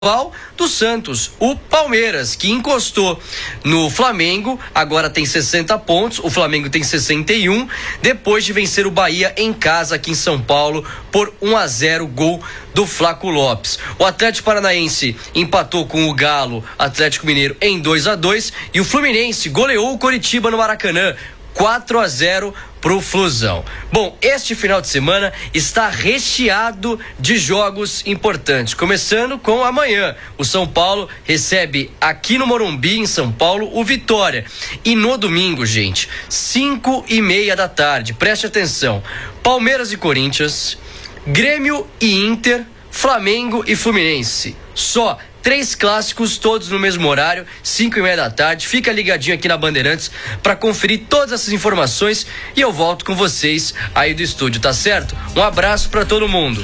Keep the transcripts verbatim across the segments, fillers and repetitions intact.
do Santos, o Palmeiras, que encostou no Flamengo, agora tem sessenta pontos, o Flamengo tem sessenta e um, depois de vencer o Bahia em casa aqui em São Paulo por um a zero, gol do Flaco Lopes. O Atlético Paranaense empatou com o Galo Atlético Mineiro em dois a dois e o Fluminense goleou o Coritiba no Maracanã, quatro a zero pro Flusão. Bom, este final de semana está recheado de jogos importantes, começando com amanhã. O São Paulo recebe aqui no Morumbi, em São Paulo, o Vitória. E no domingo, gente, cinco e meia da tarde, preste atenção, Palmeiras e Corinthians, Grêmio e Inter, Flamengo e Fluminense. Só três clássicos, todos no mesmo horário, cinco e meia da tarde. Fica ligadinho aqui na Bandeirantes para conferir todas essas informações e eu volto com vocês aí do estúdio, tá certo? Um abraço para todo mundo.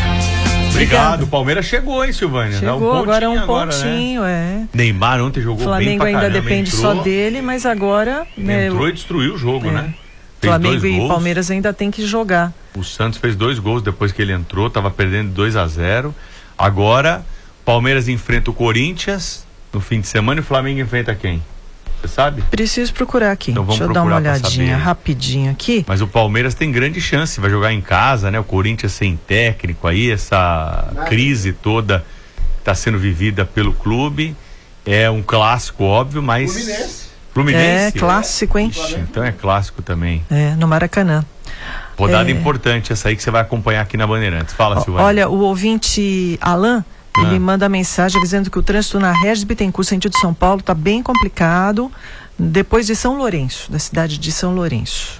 Obrigado. O Palmeiras chegou, hein, Silvânia? Chegou, um agora é um agora, pontinho, né? é. Neymar ontem jogou bem pra caramba. O Flamengo ainda depende entrou, só dele, mas agora... Entrou né, e destruiu o jogo, é. né? Fez Flamengo e gols. Palmeiras ainda tem que jogar. O Santos fez dois gols depois que ele entrou, tava perdendo dois a zero. Agora... Palmeiras enfrenta o Corinthians no fim de semana e o Flamengo enfrenta quem? Você sabe? Preciso procurar aqui. Então vamos Deixa eu dar uma olhadinha rapidinho aqui. Mas o Palmeiras tem grande chance, vai jogar em casa, né? O Corinthians sem técnico aí, essa Nada. crise toda está sendo vivida pelo clube. É um clássico, óbvio, mas... Fluminense. Fluminense? É, clássico, hein? Ixi, então é clássico também. É, no Maracanã. Rodada é... importante essa aí que você vai acompanhar aqui na Bandeirantes. Fala, Silvana. Olha, o ouvinte Alan... Ele ah. manda mensagem dizendo que o trânsito na Regis Bittencourt, sentido São Paulo, está bem complicado, depois de São Lourenço, da cidade de São Lourenço.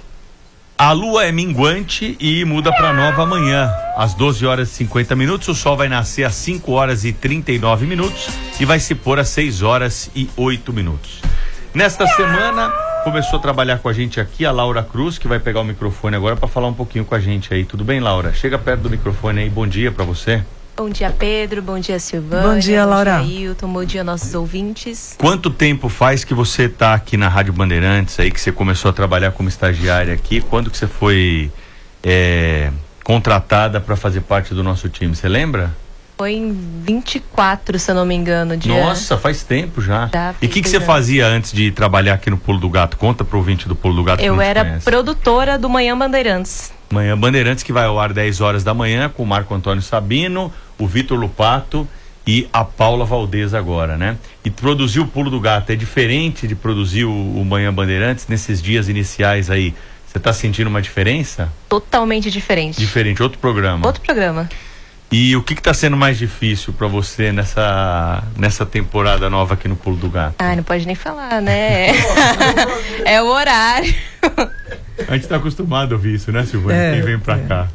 A lua é minguante e muda para nova amanhã, às doze horas e cinquenta minutos. O sol vai nascer às cinco horas e trinta e nove minutos e vai se pôr às seis horas e oito minutos. Nesta semana, começou a trabalhar com a gente aqui a Laura Cruz, que vai pegar o microfone agora para falar um pouquinho com a gente aí. Tudo bem, Laura? Chega perto do microfone aí. Bom dia para você. Bom dia, Pedro. Bom dia, Silvana. Bom dia, Laura. Bom dia, Ailton. Bom dia, nossos ouvintes. Quanto tempo faz que você está aqui na Rádio Bandeirantes, aí que você começou a trabalhar como estagiária aqui? Quando que você foi é, contratada para fazer parte do nosso time? Você lembra? Foi em vinte e quatro, se eu não me engano. Dia... Nossa, faz tempo já. já e o que, que você fazia antes de trabalhar aqui no Pulo do Gato? Conta pro ouvinte do Pulo do Gato. Eu era produtora do Manhã Bandeirantes. Manhã Bandeirantes, que vai ao ar dez horas da manhã, com o Marco Antônio Sabino, o Vitor Lupato e a Paula Valdez agora, né? E produzir o Pulo do Gato é diferente de produzir o, o Manhã Bandeirantes nesses dias iniciais aí? Você tá sentindo uma diferença? Totalmente diferente. Diferente, outro programa. Outro programa. E o que que tá sendo mais difícil para você nessa, nessa temporada nova aqui no Pulo do Gato? Ah, não pode nem falar, né? É o horário. A gente tá acostumado a ouvir isso, né, Silvana? É, Quem vem pra é. cá.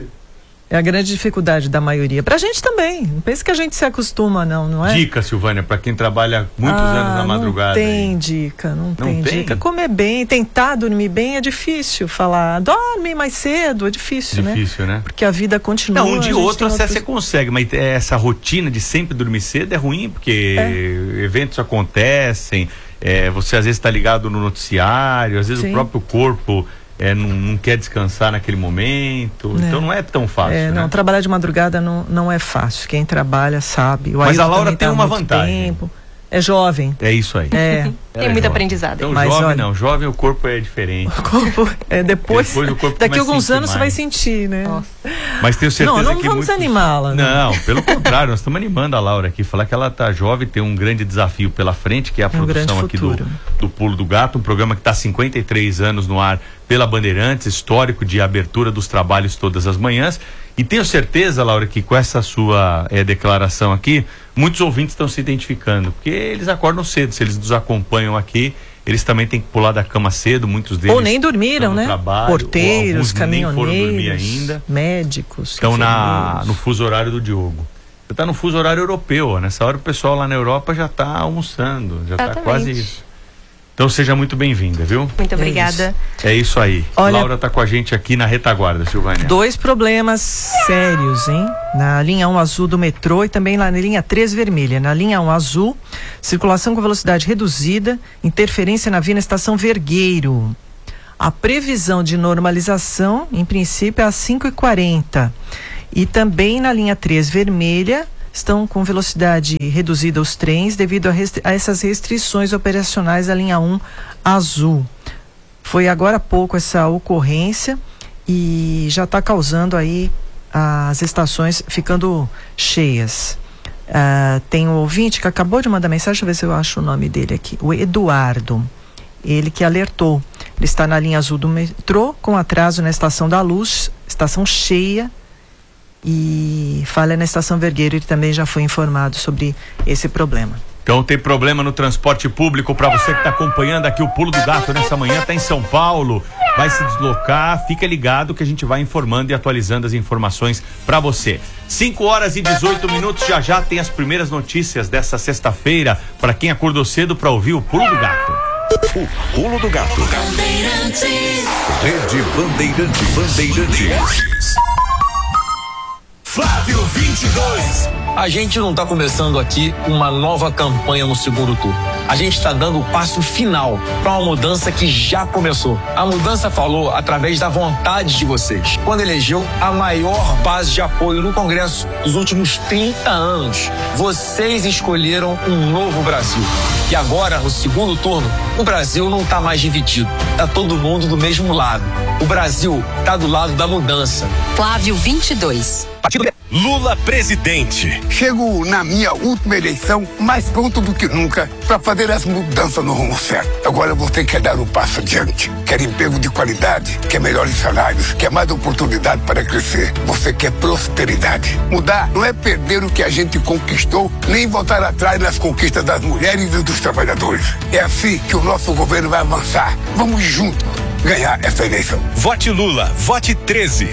É a grande dificuldade da maioria. Pra gente também. Não pense que a gente se acostuma, não, não é? Dica, Silvânia, pra quem trabalha muitos ah, anos na madrugada. Não tem aí. dica, não, não tem, tem dica. Comer bem, tentar dormir bem é difícil falar. Dorme mais cedo, é difícil, né? Difícil, né? Porque a vida continua. Não, um dia ou outro até outros... você consegue, mas essa rotina de sempre dormir cedo é ruim, porque é. eventos acontecem, é, você às vezes tá ligado no noticiário, às vezes Sim. o próprio corpo... É, não, não quer descansar naquele momento, é. então não é tão fácil. É, não, né? trabalhar de madrugada não, não é fácil. Quem trabalha sabe. O Mas Ailton a Laura tem tá uma vantagem. Tempo. É jovem. É isso aí. É. Tem é muito jovem. aprendizado. Então, Mas, jovem olha, não, jovem o corpo é diferente. O corpo é depois. depois o corpo daqui a alguns anos mais. você vai sentir, né? Nossa. Mas tenho certeza não, não que vamos muitos... animá-la. Né? Não, pelo contrário, nós estamos animando a Laura aqui, falar que ela tá jovem, tem um grande desafio pela frente, que é a um produção aqui do, do Pulo do Gato, um programa que está há cinquenta e três anos no ar pela Bandeirantes, histórico de abertura dos trabalhos todas as manhãs. E tenho certeza, Laura, que com essa sua é, declaração aqui, muitos ouvintes estão se identificando, porque eles acordam cedo, se eles nos acompanham aqui, eles também têm que pular da cama cedo, muitos deles... Ou nem dormiram, né? Trabalho, porteiros, caminhoneiros, nem foram dormir ainda. Médicos. Estão na, no fuso horário do Diogo. Você está no fuso horário europeu, ó. Nessa hora o pessoal lá na Europa já está almoçando, já está quase isso. Então seja muito bem-vinda, viu? Muito obrigada. É isso aí. Olha, Laura está com a gente aqui na retaguarda, Silvânia. Dois problemas sérios, hein? Na linha um azul do metrô e também lá na linha três vermelha. Na linha um azul, circulação com velocidade reduzida, interferência na via na estação Vergueiro. A previsão de normalização, em princípio, é às cinco e quarenta. E também na linha três vermelha, estão com velocidade reduzida os trens devido a, restri- a essas restrições operacionais da linha um azul. Foi agora há pouco essa ocorrência e já está causando aí as estações ficando cheias. Uh, tem um ouvinte que acabou de mandar mensagem, deixa eu ver se eu acho o nome dele aqui, o Eduardo, ele que alertou, ele está na linha azul do metrô com atraso na Estação da Luz, estação cheia, e falha na Estação Vergueiro. Ele também já foi informado sobre esse problema. Então tem problema no transporte público para você que está acompanhando aqui o Pulo do Gato nessa manhã, está em São Paulo, vai se deslocar, fica ligado que a gente vai informando e atualizando as informações para você. cinco horas e dezoito minutos, já já tem as primeiras notícias dessa sexta-feira para quem acordou cedo para ouvir o Pulo do Gato. O Pulo do Gato. Bandeirantes. Rede Bandeirantes. Bandeirantes. Flávio vinte e dois. A gente não está começando aqui uma nova campanha no segundo turno. A gente está dando o passo final para uma mudança que já começou. A mudança falou através da vontade de vocês, quando elegeu a maior base de apoio no Congresso dos últimos trinta anos. Vocês escolheram um novo Brasil. E agora, no segundo turno, o Brasil não está mais dividido. Está todo mundo do mesmo lado. O Brasil está do lado da mudança. Flávio vinte e dois. Lula presidente. Chego na minha última eleição mais pronto do que nunca para fazer as mudanças no rumo certo. Agora você quer dar um passo adiante. Quer emprego de qualidade, quer melhores salários, quer mais oportunidade para crescer. Você quer prosperidade. Mudar não é perder o que a gente conquistou, nem voltar atrás nas conquistas das mulheres e dos trabalhadores. É assim que o nosso governo vai avançar. Vamos juntos ganhar essa eleição. Vote Lula, vote treze.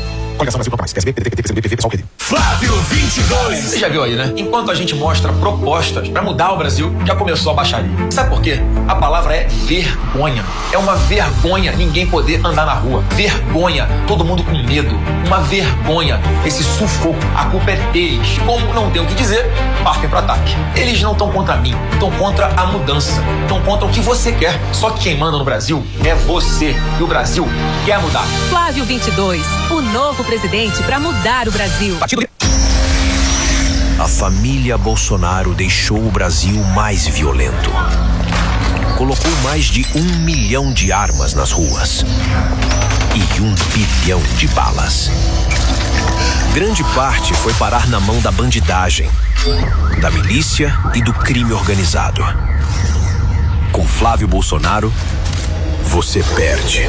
Flávio vinte e dois. Você já viu aí, né? Enquanto a gente mostra propostas para mudar o Brasil, já começou a baixaria. Sabe por quê? A palavra é vergonha. É uma vergonha ninguém poder andar na rua. Vergonha, todo mundo com medo. Uma vergonha, esse sufoco. A culpa é deles. Como não tem o que dizer, partem para ataque. Eles não estão contra mim, estão contra a mudança. Estão contra o que você quer. Só que quem manda no Brasil é você. E o Brasil quer mudar. Flávio vinte e dois, o novo presidente para mudar o Brasil. A família Bolsonaro deixou o Brasil mais violento. Colocou mais de um milhão de armas nas ruas e um bilhão de balas. Grande parte foi parar na mão da bandidagem, da milícia e do crime organizado. Com Flávio Bolsonaro, você perde.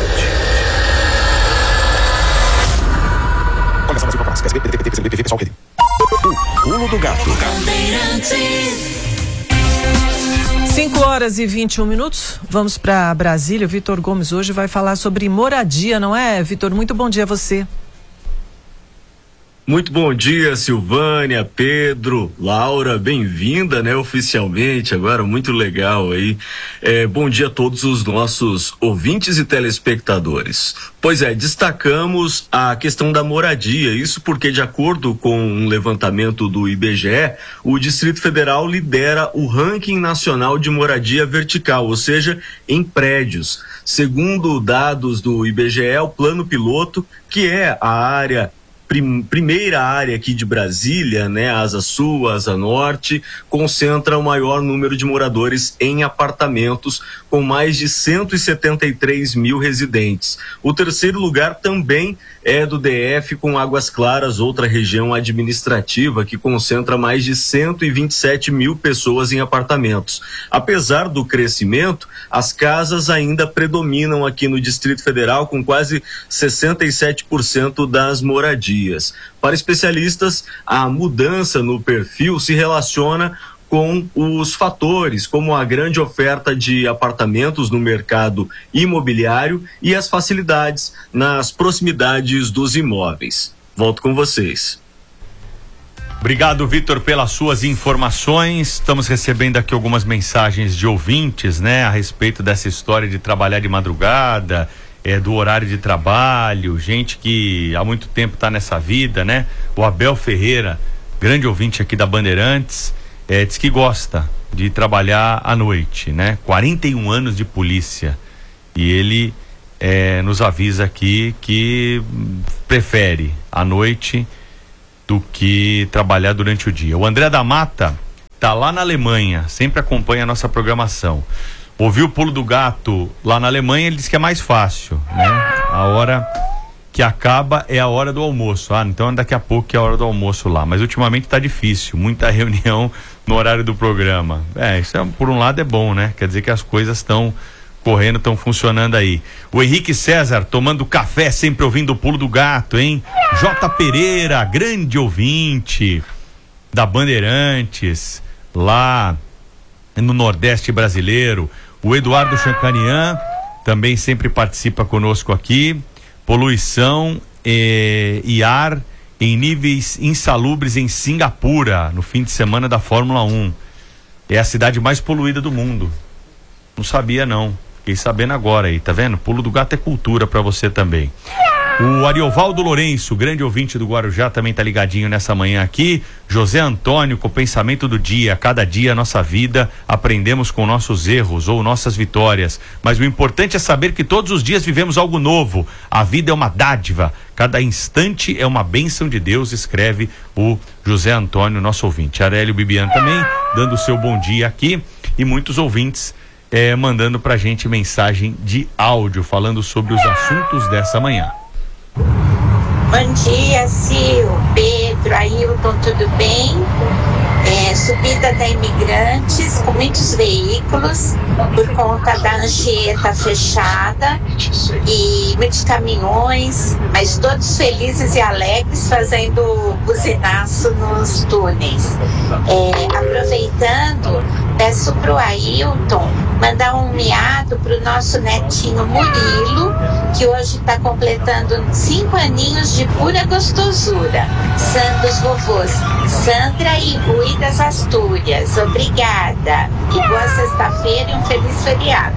O Pulo do Gato. cinco horas e vinte e um minutos. Vamos para Brasília. O Vitor Gomes hoje vai falar sobre moradia, não é, Vitor? Muito bom dia a você. Muito bom dia, Silvânia, Pedro, Laura, bem-vinda, né, oficialmente, agora muito legal aí. É, bom dia a todos os nossos ouvintes e telespectadores. Pois é, destacamos a questão da moradia, isso porque, de acordo com um levantamento do I B G E, o Distrito Federal lidera o ranking nacional de moradia vertical, ou seja, em prédios. Segundo dados do I B G E, o plano piloto, que é a área Prim, primeira área aqui de Brasília, né, Asa Sul, Asa Norte, concentra o maior número de moradores em apartamentos, com mais de cento e setenta e três mil residentes. O terceiro lugar também é do D F, com Águas Claras, outra região administrativa que concentra mais de cento e vinte e sete mil pessoas em apartamentos. Apesar do crescimento, as casas ainda predominam aqui no Distrito Federal, com quase sessenta e sete por cento das moradias. Para especialistas, a mudança no perfil se relaciona com os fatores, como a grande oferta de apartamentos no mercado imobiliário e as facilidades nas proximidades dos imóveis. Volto com vocês. Obrigado, Vitor, pelas suas informações. Estamos recebendo aqui algumas mensagens de ouvintes, né, a respeito dessa história de trabalhar de madrugada, É, do horário de trabalho, gente que há muito tempo está nessa vida, né? O Abel Ferreira, grande ouvinte aqui da Bandeirantes, é, diz que gosta de trabalhar à noite, né? quarenta e um anos de polícia, e ele é, nos avisa aqui que prefere à noite do que trabalhar durante o dia. O André da Mata tá lá na Alemanha, sempre acompanha a nossa programação. Ouviu o pulo do gato lá na Alemanha, ele disse que é mais fácil, né? A hora que acaba é a hora do almoço. Ah, então daqui a pouco que é a hora do almoço lá. Mas ultimamente tá difícil, muita reunião no horário do programa. É, isso é, por um lado é bom, né? Quer dizer que as coisas estão correndo, estão funcionando aí. O Henrique César tomando café, sempre ouvindo o pulo do gato, hein? J. Pereira, grande ouvinte da Bandeirantes, lá no Nordeste brasileiro. O Eduardo Chancanian também sempre participa conosco aqui. Poluição eh, e ar em níveis insalubres em Singapura, no fim de semana da Fórmula um. É a cidade mais poluída do mundo. Não sabia não. Fiquei sabendo agora aí, tá vendo? Pulo do gato é cultura pra você também. O Ariovaldo Lourenço, grande ouvinte do Guarujá, também tá ligadinho nessa manhã aqui. José Antônio, com o pensamento do dia. Cada dia, nossa vida, aprendemos com nossos erros ou nossas vitórias. Mas o importante é saber que todos os dias vivemos algo novo. A vida é uma dádiva. Cada instante é uma bênção de Deus, escreve o José Antônio, nosso ouvinte. Arélio Bibian também, dando o seu bom dia aqui. E muitos ouvintes eh, mandando pra gente mensagem de áudio, falando sobre os assuntos dessa manhã. Bom dia, Sil, Pedro, Ailton, tudo bem? É, subida da Imigrantes com muitos veículos por conta da Anchieta fechada e muitos caminhões, mas todos felizes e alegres fazendo buzinaço nos túneis. É, aproveitando, peço pro Ailton mandar um miado pro nosso netinho Murilo, que hoje está completando cinco aninhos de pura gostosura. Santos vovôs Sandra e Rui das Astúrias. Obrigada. E boa sexta-feira e um feliz feriado.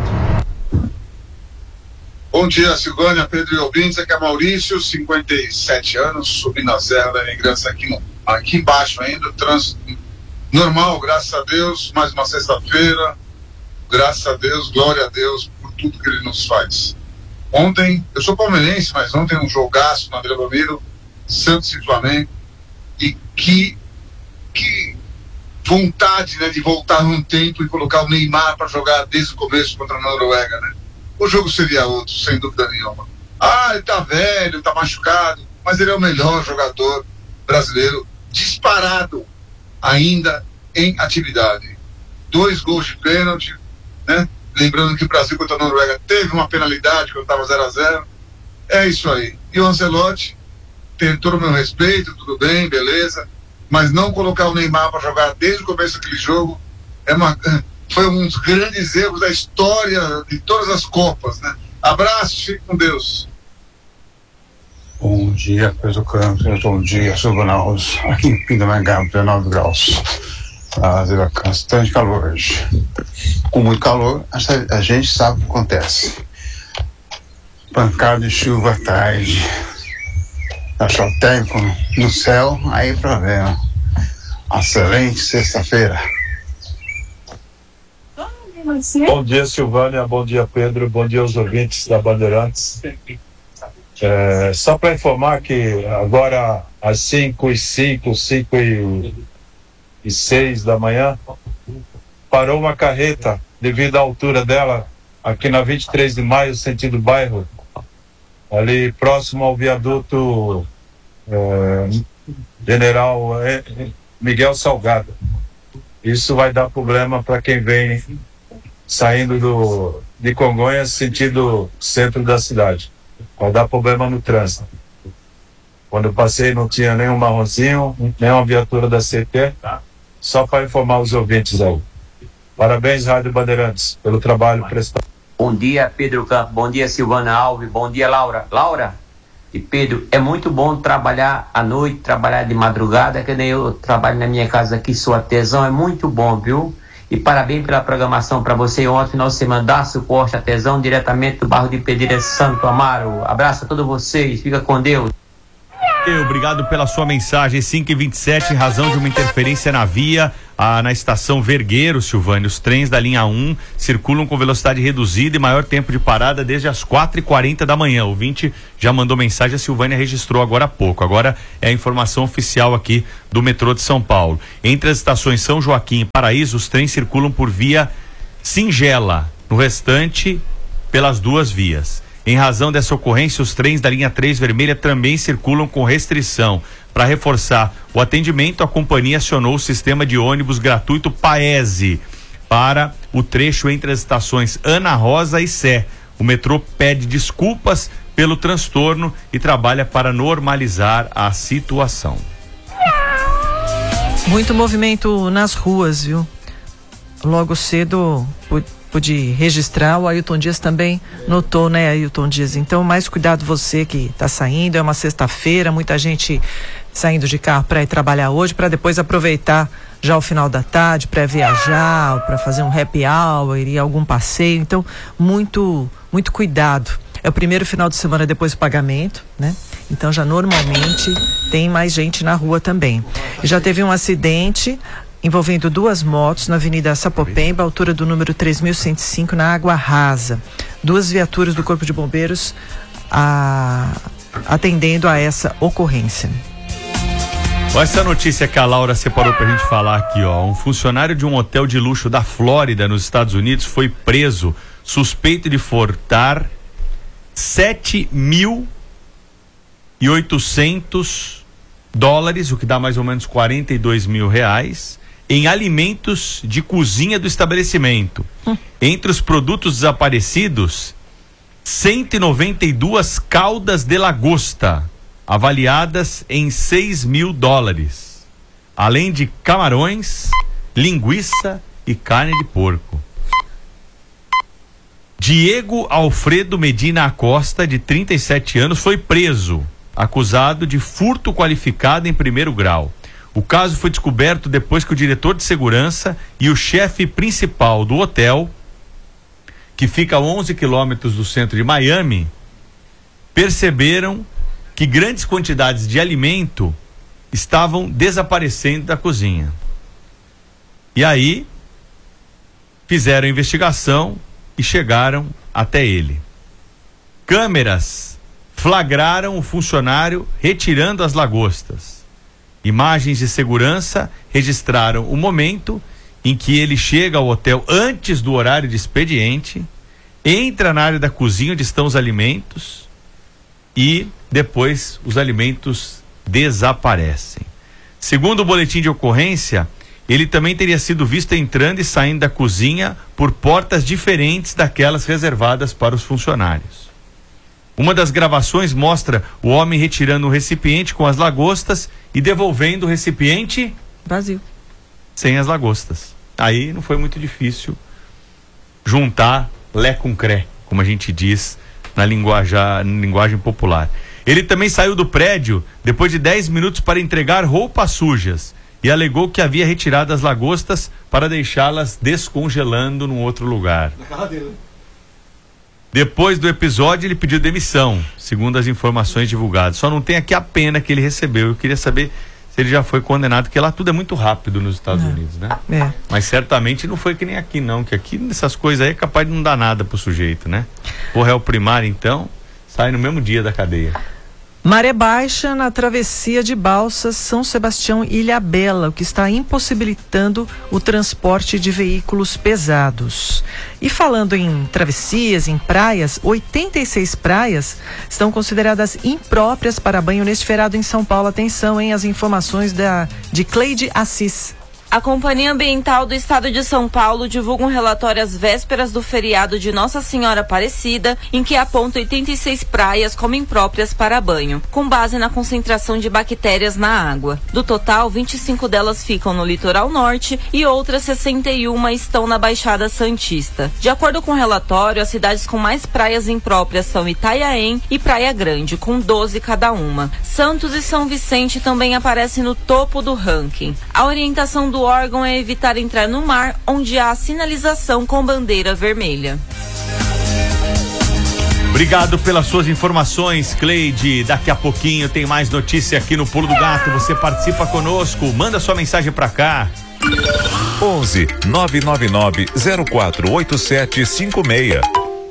Bom dia, Silvânia, Pedro e ouvintes. Aqui é Maurício, cinquenta e sete anos, subindo a Serra da Imigrância aqui, no, aqui embaixo ainda, o trânsito normal, graças a Deus, mais uma sexta-feira, graças a Deus, glória a Deus por tudo que Ele nos faz. Ontem, eu sou palmeirense, mas ontem um jogaço na Vila Belmiro, Santos e Flamengo, e que, que vontade, né, de voltar num tempo e colocar o Neymar para jogar desde o começo contra a Noruega, né? O jogo seria outro, sem dúvida nenhuma. Ah, ele tá velho, tá machucado, mas ele é o melhor jogador brasileiro disparado ainda em atividade. Dois gols de pênalti, né? Lembrando que o Brasil contra a Noruega teve uma penalidade quando estava zero a zero. É isso aí. E o Ancelotti tem todo o meu respeito, tudo bem, beleza, mas não colocar o Neymar para jogar desde o começo daquele jogo é uma, foi um dos grandes erros da história de todas as Copas, né? Abraço, fique com Deus. Bom dia, Pedro Campos. Bom dia, Silvana Rosa. Aqui em Pindamonhangaba, dezenove graus. Fazer bastante calor hoje. Com muito calor, a gente sabe o que acontece. Pancada de chuva à tarde. Achou o tempo no céu, aí problema. Excelente sexta-feira. Bom dia, Silvânia. Bom dia, Pedro. Bom dia aos ouvintes da Bandeirantes. É, só para informar que agora às cinco e cinco, cinco e seis da manhã, parou uma carreta devido à altura dela aqui na vinte e três de maio, sentido bairro, ali próximo ao viaduto é, General é, Miguel Salgado. Isso vai dar problema para quem vem saindo do, de Congonhas, sentido centro da cidade. Vai dar problema no trânsito. Quando eu passei não tinha nenhum marronzinho, nenhuma viatura da C T, só para informar os ouvintes aí. Parabéns, Rádio Bandeirantes, pelo trabalho prestado. Bom dia, Pedro Campos. Bom dia, Silvana Alves. Bom dia, Laura. Laura e Pedro, é muito bom trabalhar à noite, trabalhar de madrugada, que nem eu trabalho na minha casa aqui, sou artesão, é muito bom, viu? E parabéns pela programação para você ontem, final de semana, dá suporte artesão, diretamente do bairro de Pedreira, Santo Amaro. Abraço a todos vocês, fica com Deus. Obrigado pela sua mensagem. cinco e vinte e sete, em razão de uma interferência na via, ah, na estação Vergueiro, Silvânia, os trens da linha um circulam com velocidade reduzida e maior tempo de parada desde as quatro e quarenta da manhã. O ouvinte já mandou mensagem, a Silvânia registrou agora há pouco. Agora é a informação oficial aqui do metrô de São Paulo. Entre as estações São Joaquim e Paraíso, os trens circulam por via singela, no restante pelas duas vias. Em razão dessa ocorrência, os trens da linha três vermelha também circulam com restrição. Para reforçar o atendimento, a companhia acionou o sistema de ônibus gratuito Paese para o trecho entre as estações Ana Rosa e Sé. O metrô pede desculpas pelo transtorno e trabalha para normalizar a situação. Muito movimento nas ruas, viu? Logo cedo pude registrar, o Ailton Dias também notou, né, Ailton Dias? Então, mais cuidado você que está saindo, é uma sexta-feira, muita gente saindo de carro para ir trabalhar hoje, para depois aproveitar já o final da tarde, para viajar, para fazer um happy hour, ir a algum passeio. Então, muito, muito cuidado. É o primeiro final de semana depois do pagamento, né? Então, já normalmente tem mais gente na rua também. Já teve um acidente envolvendo duas motos na Avenida Sapopemba, altura do número três mil cento e cinco, na Água Rasa. Duas viaturas do Corpo de Bombeiros a, atendendo a essa ocorrência. Olha essa notícia que a Laura separou pra gente falar aqui, ó. Um funcionário de um hotel de luxo da Flórida, nos Estados Unidos, foi preso suspeito de furtar sete mil e oitocentos dólares, o que dá mais ou menos quarenta e dois mil reais, em alimentos de cozinha do estabelecimento. Hum. Entre os produtos desaparecidos, cento e noventa e duas caldas de lagosta, avaliadas em seis mil dólares, além de camarões, linguiça e carne de porco. Diego Alfredo Medina Acosta, de trinta e sete anos, foi preso, acusado de furto qualificado em primeiro grau. O caso foi descoberto depois que o diretor de segurança e o chefe principal do hotel, que fica a onze quilômetros do centro de Miami, perceberam que grandes quantidades de alimento estavam desaparecendo da cozinha. E aí fizeram a investigação e chegaram até ele. Câmeras flagraram o funcionário retirando as lagostas. Imagens de segurança registraram o momento em que ele chega ao hotel antes do horário de expediente, entra na área da cozinha onde estão os alimentos e depois os alimentos desaparecem. Segundo o boletim de ocorrência, ele também teria sido visto entrando e saindo da cozinha por portas diferentes daquelas reservadas para os funcionários. Uma das gravações mostra o homem retirando um recipiente com as lagostas e devolvendo o recipiente vazio, sem as lagostas. Aí não foi muito difícil juntar lé com cré, como a gente diz na linguagem, na linguagem popular. Ele também saiu do prédio depois de dez minutos para entregar roupas sujas e alegou que havia retirado as lagostas para deixá-las descongelando num outro lugar. Na casa dele. Depois do episódio, ele pediu demissão, segundo as informações divulgadas. Só não tem aqui a pena que ele recebeu. Eu queria saber se ele já foi condenado, porque lá tudo é muito rápido nos Estados é. Unidos, né? É. Mas certamente não foi que nem aqui, não, que aqui nessas coisas aí é capaz de não dar nada pro sujeito, né? O réu primário, então, sai no mesmo dia da cadeia. Maré baixa na travessia de Balsas, São Sebastião e Ilhabela, o que está impossibilitando o transporte de veículos pesados. E falando em travessias, em praias, oitenta e seis praias estão consideradas impróprias para banho neste feriado em São Paulo. Atenção, hein? As informações da, de Cleide Assis. A Companhia Ambiental do Estado de São Paulo divulga um relatório às vésperas do feriado de Nossa Senhora Aparecida, em que aponta oitenta e seis praias como impróprias para banho, com base na concentração de bactérias na água. Do total, vinte e cinco delas ficam no litoral norte e outras sessenta e uma estão na Baixada Santista. De acordo com o relatório, as cidades com mais praias impróprias são Itanhaém e Praia Grande, com doze cada uma. Santos e São Vicente também aparecem no topo do ranking. A orientação do O órgão é evitar entrar no mar onde há sinalização com bandeira vermelha. Obrigado pelas suas informações, Cleide. Daqui a pouquinho tem mais notícia aqui no Pulo do Gato. Você participa conosco, manda sua mensagem pra cá. onze nove nove nove zero quatro oito sete cinco seis.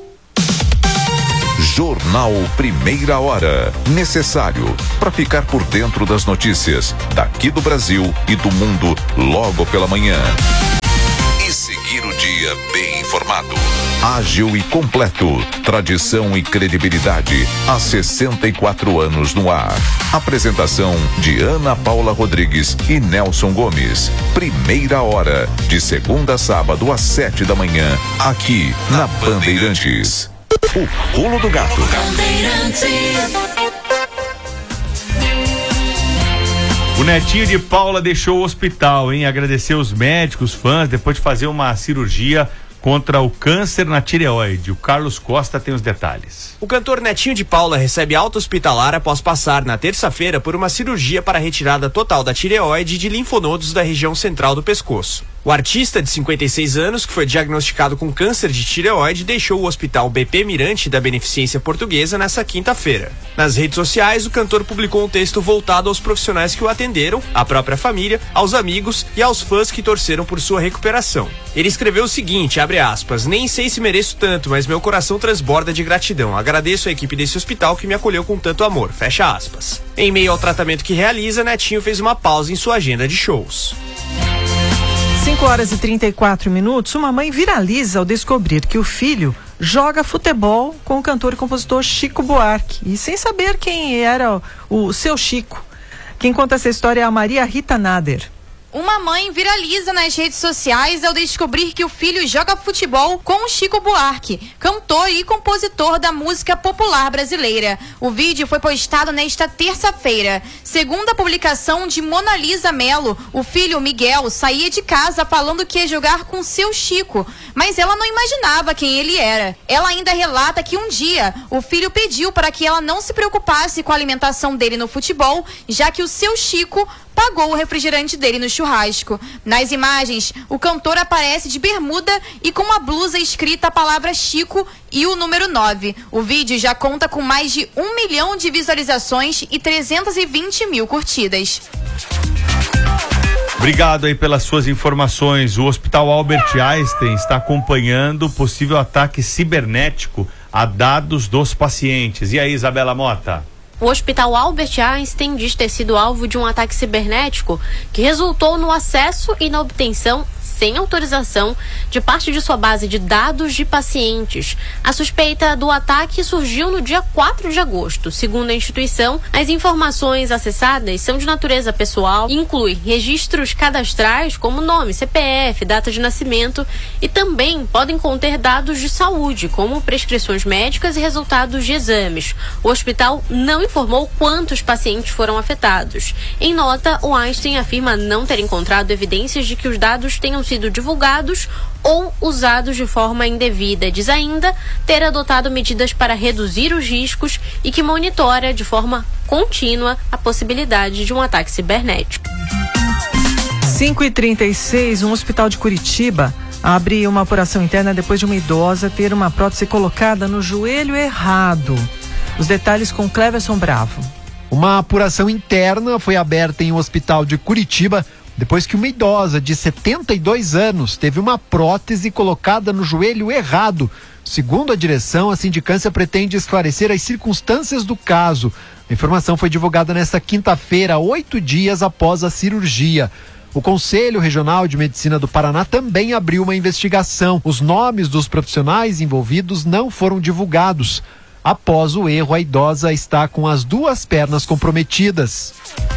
Jornal Primeira Hora. Necessário para ficar por dentro das notícias daqui do Brasil e do mundo logo pela manhã. E seguir o dia bem informado. Ágil e completo. Tradição e credibilidade. Há sessenta e quatro anos no ar. Apresentação de Ana Paula Rodrigues e Nelson Gomes. Primeira Hora. De segunda a sábado às sete da manhã. Aqui na Bandeirantes. O Pulo do Gato. O netinho de Paula deixou o hospital, hein? Agradeceu os médicos, fãs, depois de fazer uma cirurgia contra o câncer na tireoide. O Carlos Costa tem os detalhes. O cantor Netinho de Paula recebe alta hospitalar após passar na terça-feira por uma cirurgia para retirada total da tireoide e de linfonodos da região central do pescoço. O artista de cinquenta e seis anos, que foi diagnosticado com câncer de tireoide, deixou o hospital B P Mirante da Beneficência Portuguesa nesta quinta-feira. Nas redes sociais, o cantor publicou um texto voltado aos profissionais que o atenderam, à própria família, aos amigos e aos fãs que torceram por sua recuperação. Ele escreveu o seguinte, abre aspas, nem sei se mereço tanto, mas meu coração transborda de gratidão. Agradeço a equipe desse hospital que me acolheu com tanto amor, fecha aspas. Em meio ao tratamento que realiza, Netinho fez uma pausa em sua agenda de shows. cinco horas e trinta e quatro minutos, uma mãe viraliza ao descobrir que o filho joga futebol com o cantor e compositor Chico Buarque, e sem saber quem era o, o seu Chico. Quem conta essa história é a Maria Rita Nader. Uma mãe viraliza nas redes sociais ao descobrir que o filho joga futebol com Chico Buarque, cantor e compositor da música popular brasileira. O vídeo foi postado nesta terça-feira. Segundo a publicação de Mona Lisa Mello, o filho Miguel saía de casa falando que ia jogar com seu Chico, mas ela não imaginava quem ele era. Ela ainda relata que um dia o filho pediu para que ela não se preocupasse com a alimentação dele no futebol, já que o seu Chico pagou o refrigerante dele no churrasco. Nas imagens, o cantor aparece de bermuda e com uma blusa escrita a palavra Chico e o número nove. O vídeo já conta com mais de um milhão de visualizações e trezentas e vinte mil curtidas. Obrigado aí pelas suas informações. O Hospital Albert Einstein está acompanhando possível ataque cibernético a dados dos pacientes. E aí, Isabela Mota? O Hospital Albert Einstein diz ter sido alvo de um ataque cibernético que resultou no acesso e na obtenção, sem autorização, de parte de sua base de dados de pacientes. A suspeita do ataque surgiu no dia quatro de agosto. Segundo a instituição, as informações acessadas são de natureza pessoal e incluem registros cadastrais como nome, C P F, data de nascimento e também podem conter dados de saúde, como prescrições médicas e resultados de exames. O hospital não informou quantos pacientes foram afetados. Em nota, o Einstein afirma não ter encontrado evidências de que os dados tenham sido divulgados ou usados de forma indevida. Diz ainda ter adotado medidas para reduzir os riscos e que monitora de forma contínua a possibilidade de um ataque cibernético. cinco e trinta e seis, um hospital de Curitiba abre uma apuração interna depois de uma idosa ter uma prótese colocada no joelho errado. Os detalhes com Cleverson Bravo. Uma apuração interna foi aberta em um hospital de Curitiba depois que uma idosa de setenta e dois anos teve uma prótese colocada no joelho errado. Segundo a direção, a sindicância pretende esclarecer as circunstâncias do caso. A informação foi divulgada nesta quinta-feira, oito dias após a cirurgia. O Conselho Regional de Medicina do Paraná também abriu uma investigação. Os nomes dos profissionais envolvidos não foram divulgados. Após o erro, a idosa está com as duas pernas comprometidas.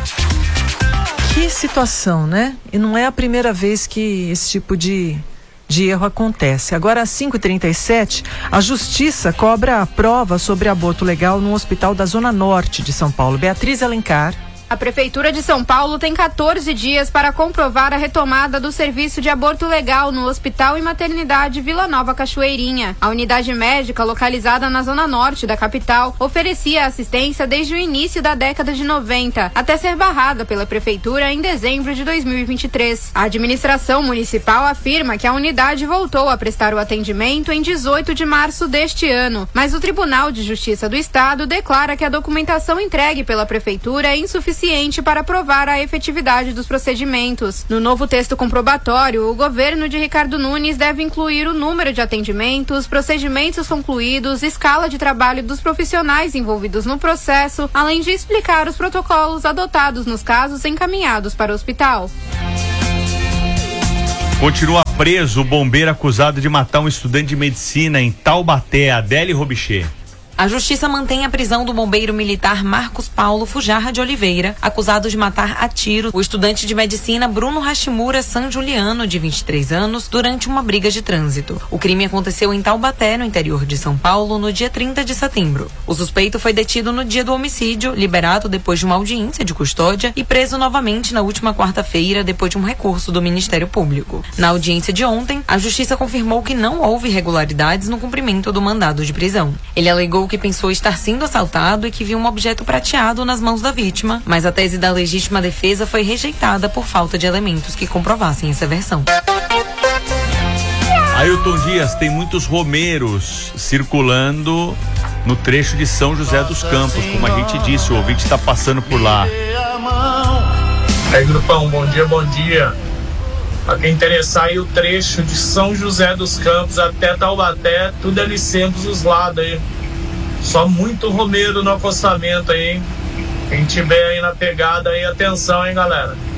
Que situação, né? E não é a primeira vez que esse tipo de, de erro acontece. Agora, às cinco e trinta e sete, a Justiça cobra a prova sobre aborto legal no hospital da Zona Norte de São Paulo. Beatriz Alencar. A Prefeitura de São Paulo tem quatorze dias para comprovar a retomada do serviço de aborto legal no Hospital e Maternidade Vila Nova Cachoeirinha. A unidade médica, localizada na zona norte da capital, oferecia assistência desde o início da década de noventa, até ser barrada pela Prefeitura em dezembro de dois mil e vinte e três. A administração municipal afirma que a unidade voltou a prestar o atendimento em dezoito de março deste ano, mas o Tribunal de Justiça do Estado declara que a documentação entregue pela Prefeitura é insuficiente para provar a efetividade dos procedimentos. No novo texto comprobatório, o governo de Ricardo Nunes deve incluir o número de atendimentos, procedimentos concluídos, escala de trabalho dos profissionais envolvidos no processo, além de explicar os protocolos adotados nos casos encaminhados para o hospital. Continua preso o bombeiro acusado de matar um estudante de medicina em Taubaté, Adélio Robichê. A justiça mantém a prisão do bombeiro militar Marcos Paulo Fujarra de Oliveira, acusado de matar a tiro o estudante de medicina Bruno Hashimura San Juliano, de vinte e três anos, durante uma briga de trânsito. O crime aconteceu em Taubaté, no interior de São Paulo, no dia trinta de setembro. O suspeito foi detido no dia do homicídio, liberado depois de uma audiência de custódia e preso novamente na última quarta-feira, depois de um recurso do Ministério Público. Na audiência de ontem, a justiça confirmou que não houve irregularidades no cumprimento do mandado de prisão. Ele alegou que pensou estar sendo assaltado e que viu um objeto prateado nas mãos da vítima, mas a tese da legítima defesa foi rejeitada por falta de elementos que comprovassem essa versão. Ailton Dias, tem muitos romeiros circulando no trecho de São José dos Campos, como a gente disse, o ouvinte está passando por lá. Aí, grupão, bom dia, bom dia. Para quem interessar aí o trecho de São José dos Campos até Taubaté, tudo ali sempre os lados aí. Só muito romeiro no acostamento aí, hein? Quem tiver aí na pegada aí, atenção, hein, galera?